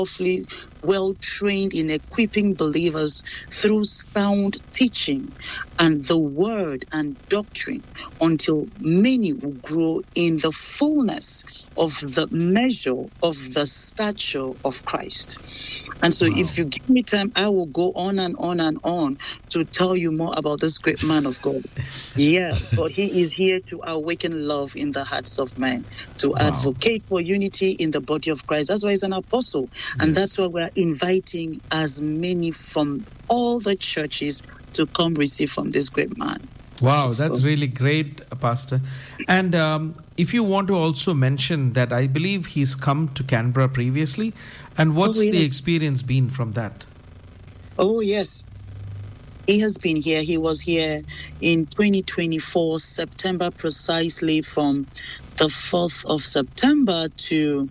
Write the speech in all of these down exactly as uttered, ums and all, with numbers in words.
powerfully well trained in equipping believers through sound teaching and the word and doctrine until many will grow in the fullness of the measure of the stature of Christ. And so wow. if you give me time, I will go on and on and on to tell you more about this great man of God. Yeah, but he is here to awaken love in the hearts of men, to wow. advocate for unity in the body of Christ. That's why he's an apostle. And yes. that's why we're inviting as many from all the churches to come receive from this great man. Wow, that's really great, Pastor. And um, if you want to also mention that I believe he's come to Canberra previously, and what's oh, yes. the experience been from that? Oh, yes. He has been here. He was here in twenty twenty-four, September precisely, from the fourth of September to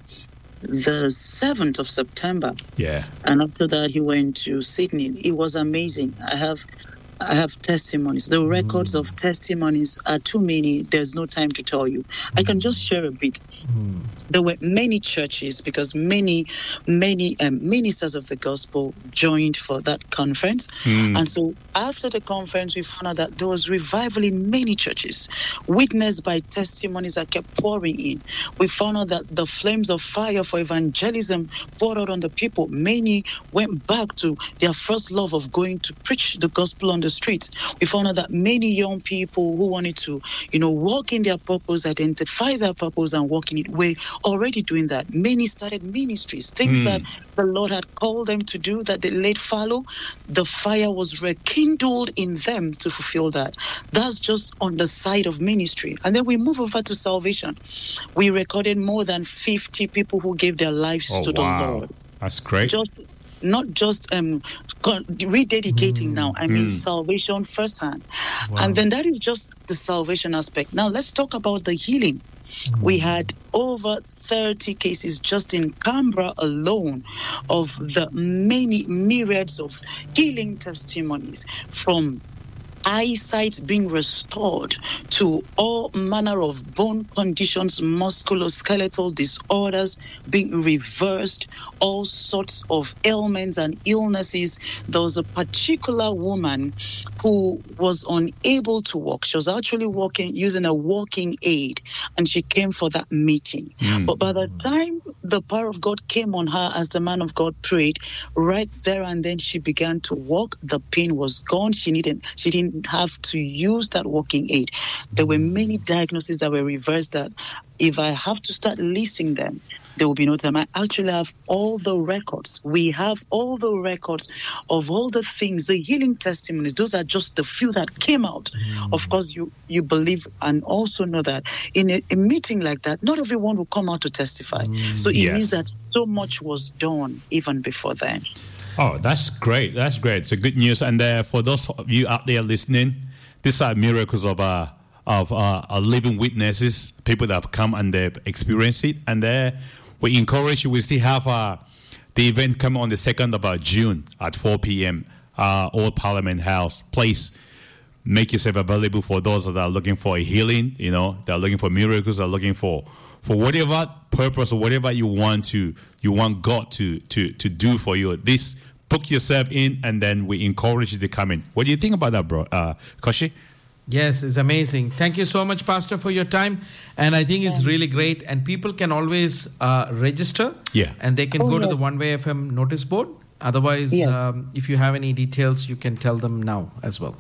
the seventh of September. Yeah. And after that, he went to Sydney. It was amazing. I have I have testimonies. The records mm. of testimonies are too many. There's no time to tell you. Mm. I can just share a bit. Mm. There were many churches because many, many um, ministers of the gospel joined for that conference. Mm. And so after the conference, we found out that there was revival in many churches, witnessed by testimonies that kept pouring in. We found out that the flames of fire for evangelism poured out on the people. Many went back to their first love of going to preach the gospel on the streets. We found out that many young people who wanted to, you know, walk in their purpose, identify their purpose and walk in it, were already doing that. Many started ministries, things mm. that the Lord had called them to do that they let follow. The fire was rekindled in them to fulfill that. That's just on the side of ministry. And then we move over to salvation. We recorded more than fifty people who gave their lives oh, to the wow. Lord. That's great. Just Not just um, rededicating mm. now, I mean mm. salvation firsthand. Wow. And then that is just the salvation aspect. Now let's talk about the healing. Mm. We had over thirty cases just in Canberra alone of the many myriads of healing testimonies, from eyesight being restored to all manner of bone conditions, musculoskeletal disorders being reversed, all sorts of ailments and illnesses. There was a particular woman who was unable to walk. She was actually walking using a walking aid, and she came for that meeting. Mm. But by the time the power of God came on her as the man of God prayed, right there and then she began to walk. The pain was gone. She needed she didn't have to use that walking aid. There were many diagnoses that were reversed that if I have to start listing them, there will be no time. I actually have all the records. We have all the records of all the things, the healing testimonies. Those are just the few that came out. Mm. Of course, you, you believe and also know that in a, a meeting like that, not everyone will come out to testify. Mm. So it yes. means that so much was done even before then. Oh, that's great. That's great. It's a good news. And uh, for those of you out there listening, these are miracles of uh, of uh, living witnesses, people that have come and they've experienced it. And uh, we encourage you. We still have uh, the event coming on the second of uh, June at four p.m. Uh, Old Parliament House. Please make yourself available for those that are looking for a healing, you know, that are looking for miracles, that are looking for for whatever purpose or whatever you want to you want God to to to do for you. This book yourself in, and then we encourage you to come in. What do you think about that, bro, uh, Koshi? Yes, it's amazing. Thank you so much, Pastor, for your time. And I think it's really great. And people can always uh, register. Yeah. And they can oh, go yes. to the One Way F M notice board. Otherwise, yes. um, if you have any details, you can tell them now as well.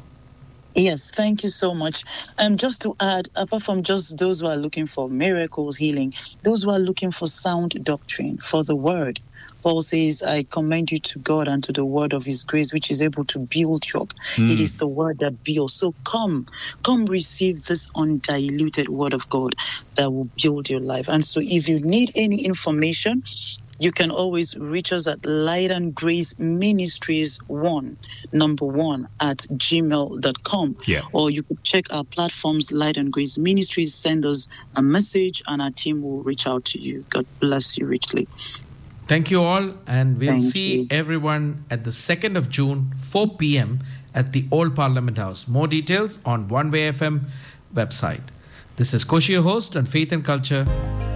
Yes, thank you so much. Um, just to add, apart from just those who are looking for miracles, healing, those who are looking for sound doctrine, for the word, Paul says, I commend you to God and to the word of his grace, which is able to build you up. Mm. It is the word that builds. So come, come receive this undiluted word of God that will build your life. And so if you need any information, you can always reach us at Light and Grace Ministries one, number one, at gmail dot com. Yeah. Or you could check our platforms, Light and Grace Ministries, send us a message, and our team will reach out to you. God bless you richly. Thank you all, and we'll Thank see you. everyone at the second of June, four p.m. at the Old Parliament House. More details on One Way F M website. This is Koshi, your host on Faith and Culture.